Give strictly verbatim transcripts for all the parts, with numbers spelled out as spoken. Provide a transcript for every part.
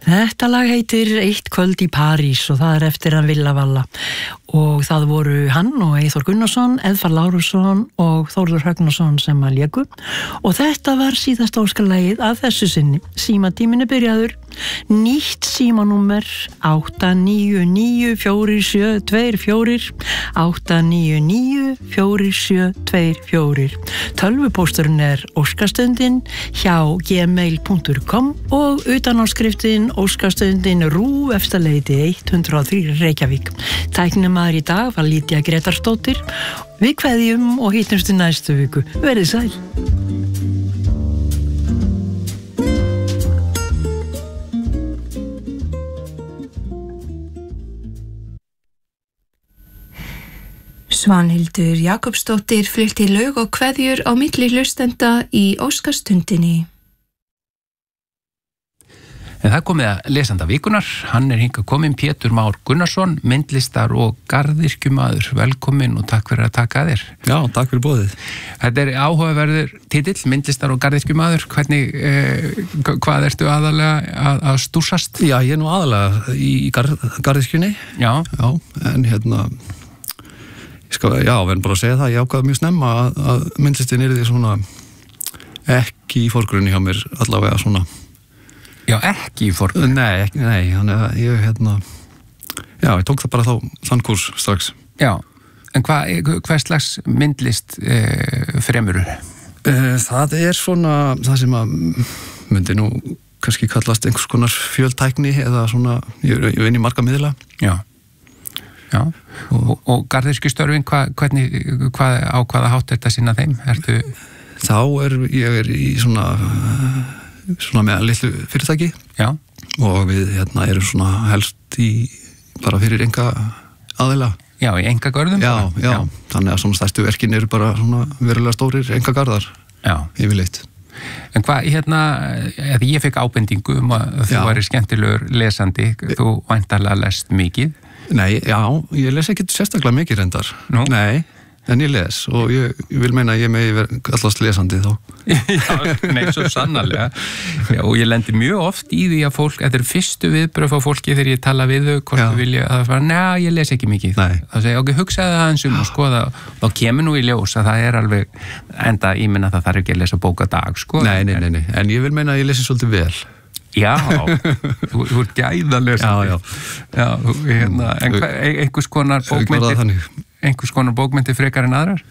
Þetta lag heitir Eitt kvöld í París og það er eftir hann Villa Valla og það voru hann og Eyþór Gunnarsson, Eðvarð Lárusson og Þórður Högnason sem að léku og þetta var síðasta óskalagið að þessu sinni. Símatíminn er byrjaður, nýtt símanúmer átta níu níu fjögur sjö tvö fjögur átta níu níu fjögur sjö tvö fjögur. Tölvupósturinn er óskastundin hjá gmail punktur com og utanárskriftin óskastundin Rú efstaleiti hundrað og þrír Reykjavík. Tæknum maður í dag var Lítja Gretarsdóttir. Við kveðjum og hittumst í næstu viku. Verið sæl. Svanhildur Jakobsdóttir flutti lög og kveðjur á milli hlustenda í óskastundinni. En það komið að lesanda vikunar, hann er hingað kominn Pétur Már Gunnarsson, myndlistar og garðyrkjumaður. Velkominn og takk fyrir að taka að þér. Já, takk fyrir boðið. Þetta er áhugaverður titill, myndlistar og garðyrkjumaður. Hvernig, eh, hvað ertu aðalega að, að stúsast? Já, ég er nú aðalega í garð, garðyrkjunni. Já. Já, en hérna, ég skal, já, verðum bara að segja það, ég ákvaði mjög snemma að, að myndlistin er því svona ekki í forgrunni hjá mér, allavega svona. Já, ekki í forgrunni? Nei, ekki, nei, þannig að ég, hérna, já, ég tók það bara þá, þann kurs strax. Já, en hvað, hvað slags myndlist eh, fremurðu? Eh, það er svona, það sem að myndi nú kannski kallast einhvers konar fjöltækni eða svona, ég, ég vinn í marga miðla. Já, já, og, og garðyrkjustörfin, hvað, hvernig, hvað, á hvaða hátt er þetta sinna þeim? Ertu... Þá er, ég er í svona... svona með litlu fyrirtæki. Já. Og við hérna erum svona helst í bara fyrir enga aðila. Já, í enga görðum? Já, já, já, þannig að svona stærstu verkin eru bara svona verulega stórir enga garðar. Já. Yfirleitt. En hvað, hérna, eða ég fekk ábendingu um að þú já. væri skemmtilegur lesandi, þú væntanlega lest mikið? Nei, já, ég les ekki sérstaklega mikið reyndar. Nú? Nei. En ég les og ég, ég vil meina að ég megi vera allast lesandi þá. Já, nei, svo sannarlega. Já, og ég lendi mjög oft í því að fólk, þetta er fyrstu viðbröð á fólki þegar ég tala við þau, hvort þau vilja að það fara, neða, ég les ekki mikið. Nei. Þá segja ég, ok, hugsaði það eins um og skoða, þá kemur nú í ljós að það er alveg, enda ég minna að það þarf ekki að lesa bók að dag, sko. Nei, nei, nei, nei, en ég vil meina að ég lesi svolítið vel. Já, þú, þú ert gæðalesandi. Já, já. Já, hérna, en einhvers konar bókmyndir, einhvers konar bókmyndir frekar en aðrar?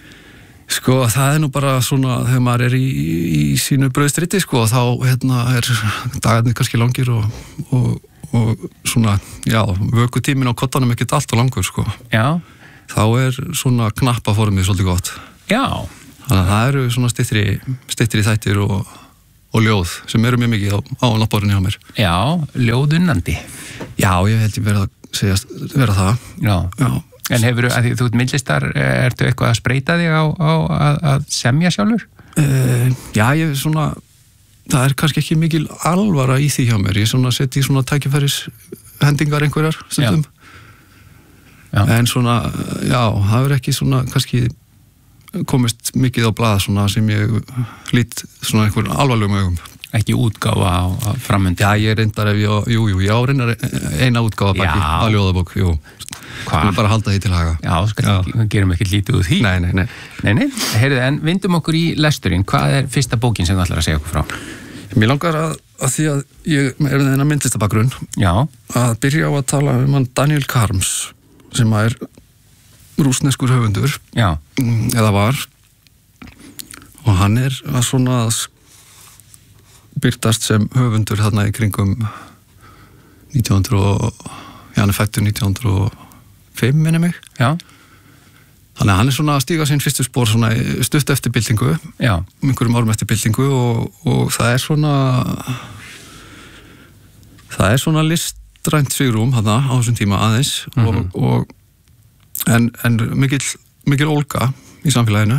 Sko, það er nú bara svona, þegar maður er í, í sínu brauðstriti, sko, þá, hérna, er dagarnir kannski langir og, og, og svona, já, vökutíminn á kottanum ekkert allt og langur, sko. Já. Þá er svona knappaformið svolítið gott. Já. Þannig að það eru svona styttri, styttri þættir og og ljóð sem eru mjög mikið á, á náttborðinu hjá mér. Já, ljóðunnandi. Já, ég held ég verið að segja vera það. Já. Já. En hefur þú, þú ert myndlistar, ertu eitthvað að spreita þig á, á að, að semja sjálfur? Uh, já, ég svona, það er kannski ekki mikil alvara í því hjá mér. Ég svona seti svona tækifæris hendingar einhverjar stundum. Já. En svona, já, það er ekki svona kannski komist mikið á blað svona sem ég lít svona einhver alvarlegum augum. Ekki útgáfa á, á framöndi? Já, ég reyndar ef ég, jú, jú, ég á reyndar eina útgáfa baki á ljóðabók, jú. Hvað? Við bara halda því til haga. Já, skal, gerum ekki lítið úr því. Nei, nei, nei. Nei, nei. Heyrðu, en vindum okkur í lesturinn. Hvað er fyrsta bókin sem þú ætlar að segja okkur frá? Mér langar að, að því að ég er þennan myndlistabakgrunn. Já. Að byrja á að tala um hann Daniel Karms, sem er rússneskur höfundur. Já. Eða var. Og hann er að svona byrtast sem höfundur þarna í kringum nítján hundruð og, já, hann er fættur nítján hundruð og fimm, minni mig. Já. Þannig að hann er svona að stíga sín fyrstu spór svona stutt eftir byltingu. Já. Einhverjum árum eftir byltingu og, og það er svona það er svona listrænt svigrúm þarna á þessum tíma aðeins. Mm-hmm. og, og En, en mikil, mikil ólga í samfélaginu.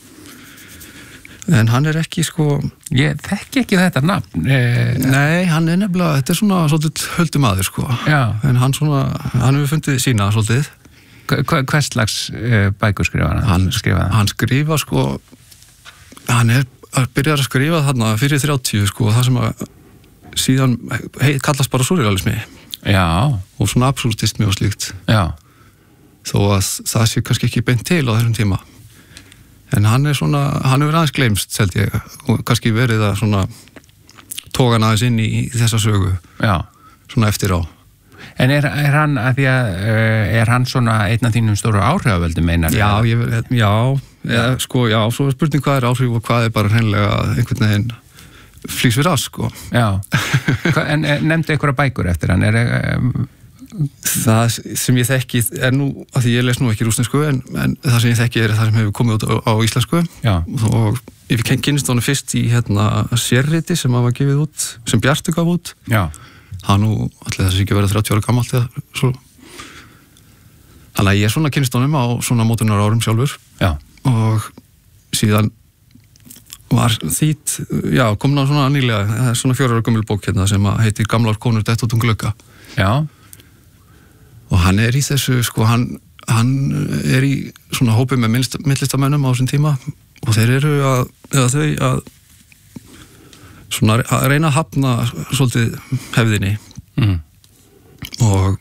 En hann er ekki sko... Ég þekki ekki þetta nafn. Eh... Nei, hann er nefnilega, þetta er svona svolítið höldum aður sko. Já. En hann svona, hann hefur fundið sína svolítið. Hvers slags eh, bækur skrifa hann? Hann skrifa, hann skrifa sko, hann er byrjar að skrifa þarna fyrir þrjátíu sko, það sem að síðan hei, kallast bara surrealismi. Já. Og svona absúrdismi og slíkt. Já. Þó að það sé kannski ekki beint til á þessum tíma. En hann er svona, hann hefur aðeins gleymst, held ég, og kannski verið að svona tógan aðeins inn í, í þessa sögu. Já. Svona eftir á. En er, er hann, að því að, er hann svona einn af þínum stóru áhrifavöldum meinar? Já, ég, já, já, sko, já, svo er spurning hvað er áhrif og hvað er bara hreinlega einhvern veginn flýs við rast, sko. Já. En nefndu einhverja bækur eftir hann? Er, um... Það sem ég þekki er nú, af því ég les nú ekki rússnesku, en, en það sem ég þekki er það sem hefur komið út á, á íslensku. Já. Og ég kynnist honum fyrst í hérna sérriti sem hann var gefið út, sem Bjartur gaf út. Já. Hann nú, allir þess að ekki verið þrjátíu ára gammalt eða svo. Þannig að ég er svona kynnist honum á svona mótunar árum sjálfur. Já. Og síðan var þýtt, já, komin á svona nýlega, það er svona fjórar ára gömul bók hérna sem heitir Gamlar konur dett út um glugga. Já. Og hann er í þessu, sko, hann, hann er í svona hópi með myndlistamönnum á þessum tíma og þeir eru að, eða þau að svona að reyna að hafna svolítið hefðinni. Mm. Og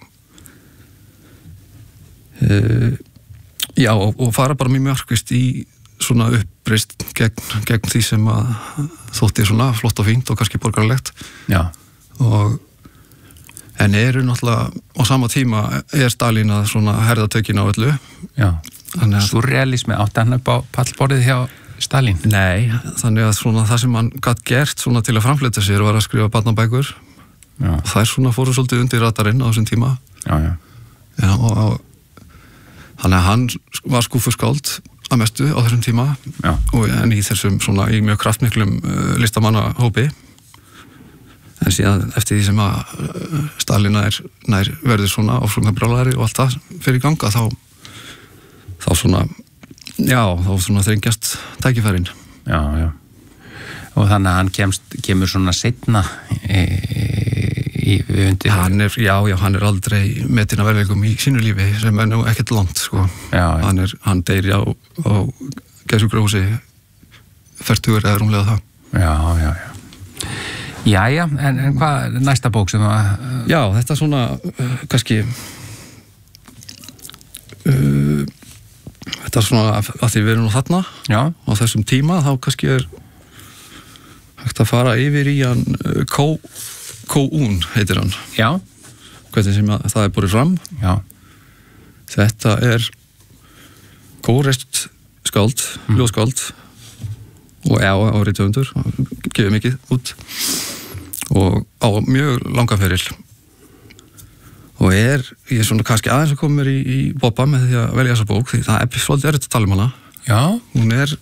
e, já, og, og fara bara mjög markvist í svona uppreist gegn, gegn því sem að þótti svona flott og fínt og kannski borgarlegt. Já. Og en eru náttúrulega á sama tíma er Stalin að svona herða tökin á öllu. Já. Surrealismi átti hann upp á pallborðið hjá Stalin? Nei, þannig að svona það sem hann gat gert svona til að framfleyta sér var að skrifa barnabækur. Já. Og þær svona fóru svolítið undir radarinn á þessum tíma. Já, já. Já, og, og þannig að hann var skúfuskáld að mestu á þessum tíma. Já. Og en í þessum svona í mjög kraftmiklum uh, listamannahópi. En síðan eftir því sem að Stalin nær, nær verður svona áfrungabrálari og allt það fyrir ganga þá, þá svona, já, þá svona þrengjast tækifærin. Já, já. Og þannig að hann kemst, kemur svona seinna í, í undir... Hann er, já, já, hann er aldrei metinn að verðleikum í sínu lífi sem er nú ekkert langt, sko. Já, já. Hann er, hann deyr á, á Gæsugrósi fertugur eða rúmlega það. Já, já, já. Jæja, en, en hvað næsta bók sem að... Uh... Já, þetta er svona, uh, kannski, uh, þetta er svona, að því við erum nú þarna, já. Á þessum tíma, þá kannski er hægt að fara yfir í hann, uh, Kó-ún heitir hann. Já. Hvernig sem að, það er borið fram. Já. Þetta er kóreist skáld, mm. ljóðskáld, og já, árið tvö hundruð, gefið mikið út og á mjög langa feril og er, ég er svona kannski aðeins að koma mér í, í bobba með því að velja þessa bók því það er svolítið erfitt að tala um hana. Já. Hún er,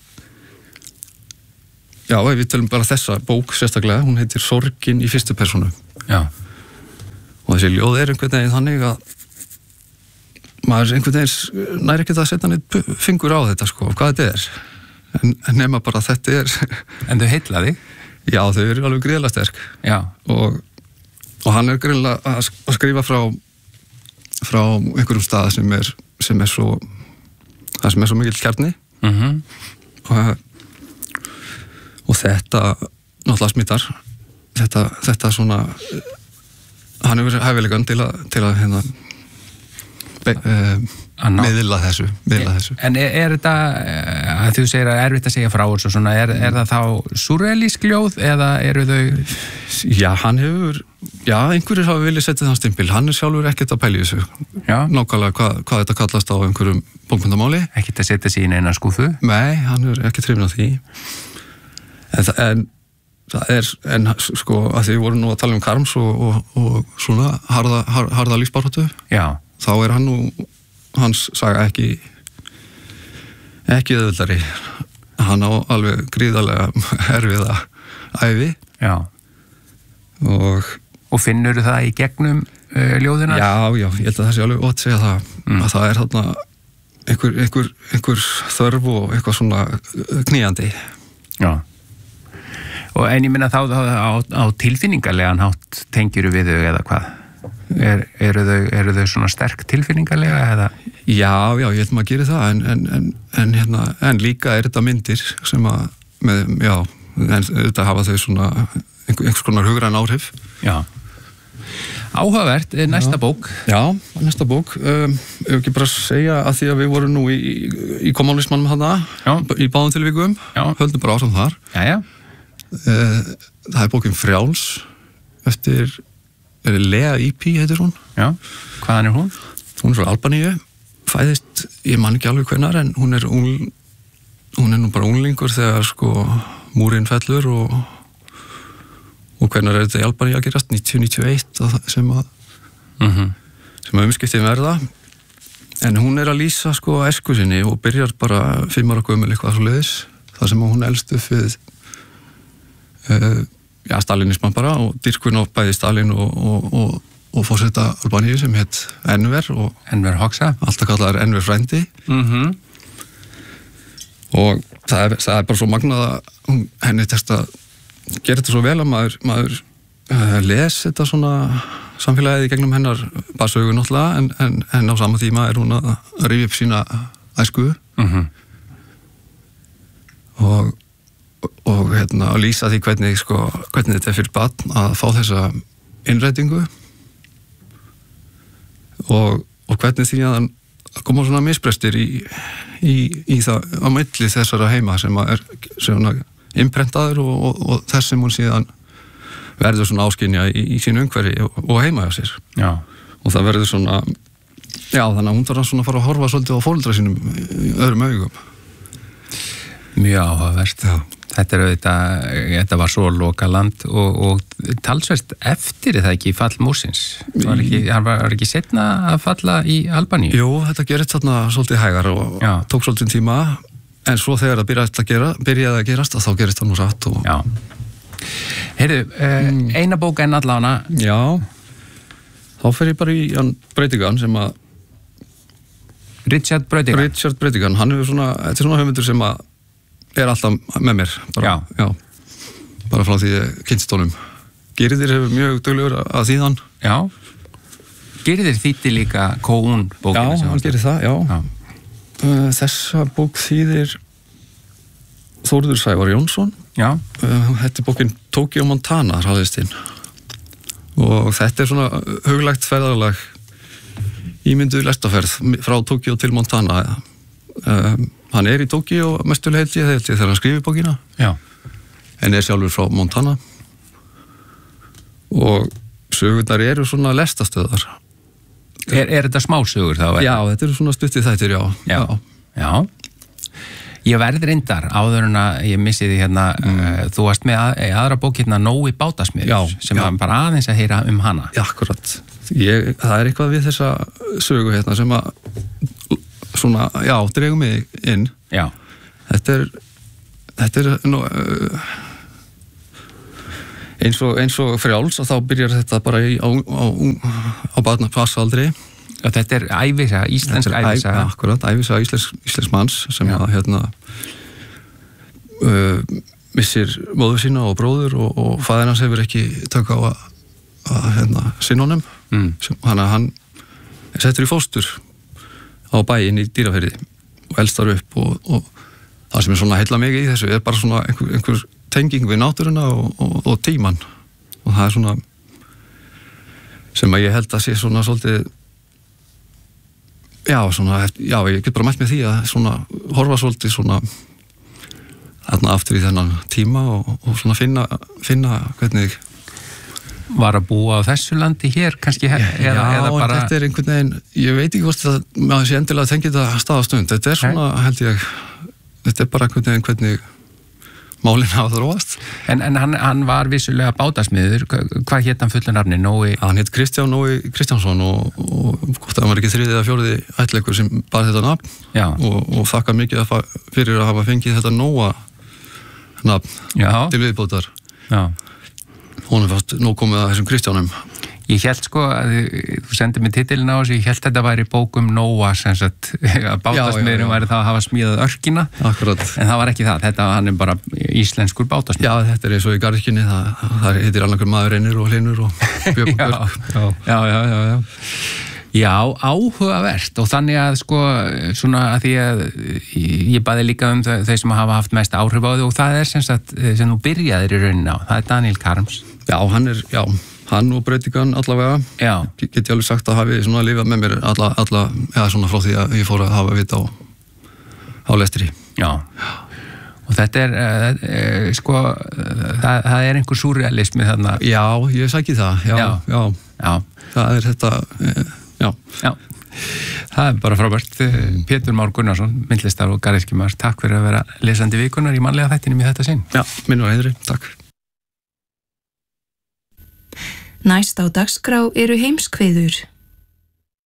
já, ef við tölum bara þessa bók sérstaklega, hún heitir Sorgin í fyrstu persónu. Já. Og þessi ljóð er einhvern veginn þannig að maður einhvern veginn næri ekki að setja neitt fingur á þetta, sko, hvað þetta er. En, en nema bara að þetta er... En þau heitla þig? Já, þau eru alveg gríðlega sterk. Já. Og, og hann er gríðlega að skrifa frá, frá einhverjum stað sem er, sem er svo... Það sem er svo mikill kjarni. Mm-hmm. og, og þetta náttúrulega smittar. Þetta, þetta svona... Hann hefur hæfilegan til að, til að hérna... Be, uh, miðla þessu, miðla þessu. En er, er þetta, að þú segir að er erfitt að segja frá þessu svona, er, er það þá surrealísk ljóð eða eru þau... Já, hann hefur, já, einhverjir hafa viljað setja þann stimpil, hann er sjálfur ekkert að pæla í þessu. Já. Nákvæmlega hvað, hvað þetta kallast á einhverjum bókmenntamáli. Ekkert að setja sig í neina skúfu? Nei, hann er ekki hrifinn af því. En, en það er, en sko, að því við vorum nú að tala um Karms og, og, og svona harða, harða lífsbaráttu. Já. Þá er hann nú hans saga ekki ekki auðveldari. Hann á alveg gríðarlega erfiða ævi. Já. Og, og finnur það í gegnum uh, ljóðina? Já, já, ég held að það sé alveg ótt segja það. Mm. Að það er þarna einhver, einhver, einhver þörf og eitthvað svona knýjandi. Já. Og en ég minna þá, þá á, á tilfinningarlegan hátt tengjuru við þau eða hvað? Er, eru, þau, eru þau svona sterk tilfinningarlega eða? Já, já, ég held maður að gera það en, en, en, en, hérna, en líka er þetta myndir sem að með, já, en þetta hafa þau svona einhvers konar hugræn áhrif. Já. Áhugavert, næsta Já. bók. Já, næsta bók. Um, ef ekki bara segja að því að við vorum nú í, í kommunismannum þarna, í báðum tilvikum, höldum bara ásamt þar. Já, já. Uh, það er bókin Frjáls, eftir Lea Ypi, heitir hún. Já, hvaðan er hún? Hún er frá Albaníu, fæðist, ég man ekki alveg hvenar, en hún er, ungl, hún er nú bara unglingur þegar sko múrin fellur og og hvernig er þetta í Albaníu að gerast, níutíu níutíu og eitt sem að mm-hmm. sem að umskiptin verða, en hún er að lýsa sko æsku sinni og byrjar bara fimm ára gömul eitthvað svo leiðis, þar sem hún elst upp við uh, já, stalinisman bara og dýrkun á bæði Stalin og, og, og, og fórseta Albaníu sem hétt Enver og Enver Hoxha, alltaf kallaðar Enver frændi mm-hmm. og það er, það er bara svo magnað að hún, henni tekst að gera þetta svo vel að maður, maður uh, les þetta svona samfélagið í gegnum hennar barsögu náttúrulega en, en, en á sama tíma er hún að, að rifja upp sína æsku mm-hmm. og, og hérna, að lýsa því hvernig, sko, hvernig þetta er fyrir barn að fá þessa innrætingu og, og hvernig því að að koma svona misbrestir í, í, í það á milli þessara heima sem að er svona innprentaður og, og, og þess sem hún síðan verður svona áskynja í, í sínu umhverfi og, og heima hjá sér. Já. Og það verður svona, já þannig að hún þarf svona að fara að horfa svolítið á fóreldra sínum í öðrum augum. Mjög áhugavert. Já. Þetta er auðvitað, þetta var svo loka land og, og talsvert eftir það ekki fall músins. Var ekki, hann var ekki setna að falla í Albaníu? Jú, þetta gerist þarna svolítið hægar og Já. tók svolítið tíma. En svo þegar það byrjaði að, gera, byrjaði að gerast þá gerist það nú rætt og... Já. Heyrðu, uh, mm. eina bók enn allána. Já. Þá fer ég bara í hann Breytingan sem að... Richard Breytingan. Richard Breytingan, hann hefur svona, þetta er svona höfundur sem að er alltaf með mér. Bara, já. Já. Bara frá því kynst honum. Gyrðir hefur mjög duglegur að þýðan. Já. Gyrðir þýtti líka Kóun bókina. Já, hann gerir það, já. Já. Þessa bók þýðir Þórður Sævar Jónsson. Já. Þetta er bókin Tokyo Montana hraðistinn og þetta er svona huglægt ferðarlag ímynduð lestaferð frá Tokyo til Montana. um, hann er í Tokyo mestuleg held ég þegar hann skrifir bókina. Já. En er sjálfur frá Montana og sögurnar eru svona lestastöðar. Er, er þetta smásögur þá? Já, þetta eru svona stuttið þættir, já. Já. Já. Ég verð reyndar áður en að ég missi því hérna, mm. uh, þú varst með að, aðra bók hérna Nói Bátasmiður sem já. var bara aðeins að heyra um hana. Já, akkurat. Ég, það er eitthvað við þessa sögu hérna sem að svona, já, dregum mig inn. Já. Þetta er, þetta er nú, uh, eins og, eins og Frjáls og þá byrjar þetta bara í, á, á, á barnapasaldri. Já, þetta er ævisaga, íslensk ævisaga. Ja, akkurat, ævisaga íslensk, íslensk manns sem að, hérna, uh, missir móður sína og bróður og, og faðir hans hefur ekki tök á að, að hérna, sinna honum. Mm. Þannig að hann er settur í fóstur á bæinn í Dýrafirði og elstar upp og, og það sem er svona heilla mikið í þessu er bara svona einhver, einhver tenging við náttúruna og, og, og tíman og það er svona sem að ég held að sé svona svolítið já, svona, já, ég get bara mælt með því að svona horfa svolítið svona þarna aftur í þennan tíma og, og svona finna, finna hvernig var að búa á þessu landi hér kannski já, eða, já, eða bara... þetta er einhvern veginn, ég veit ekki hvort að maður sé endilega að tengja þetta staðastund, þetta er svona Hei. held ég, þetta er bara einhvern veginn hvernig málinn hafa þróast. En, en hann, hann var vissulega bátasmiður, hvað hétt hann fullu nafni? Nói... Hann hétt Kristján Nói Kristjánsson og, og hvort að hann var ekki þriði eða fjóriði ættleikur sem bar þetta nafn og, og þakka mikið að fyrir að hafa fengið þetta Nóa nafn Já. til viðbótar. Já. Hún er fast nóg komið að þessum Kristjánum. Ég held sko að þú sendið mér titilin á þessu, ég held að þetta væri bókum Nóa sem sagt að bátasmiðurum væri það að hafa smíðað örkina. Akkurat. En það var ekki það, þetta hann er bara íslenskur bátasmið. Já, þetta er eins og í garðkynni, það, það heitir alveg maður einir og hlinur og björg. já, já, já, já, já. Já, áhugavert og þannig að sko svona að því að ég baði líka um þau, þau sem hafa haft mest áhrif á þau og það er sem sagt sem þú byrjaðir í rauninni á, það er Daniel Karms. Já, hann er, já, hann og Brautigan allavega, já. Get ég alveg sagt að hafi svona lifað með mér alla, alla, eða svona frá því að ég fór að hafa vit á, á lestri. Já, og þetta er, uh, sko, það, það er einhver súrrealismi þarna. Já, ég sæki það, já, já, já. já. Það er þetta, já. Já, það er bara frábært. Pétur Már Gunnarsson, myndlistar og garðyrkjumaður, takk fyrir að vera lesandi vikunar í mannlega þættinum í þetta sinn. Já, minn var heiðri, takk. Næst á dagskrá eru heimskveður.